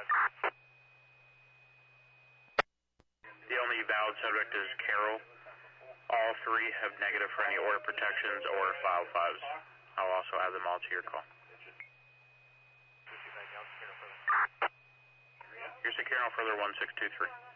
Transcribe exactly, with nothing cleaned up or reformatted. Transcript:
The only valid subject is Carol. All three have negative for any order protections or file fives. I'll also add them all to your call. Here's the Carol further one six two three.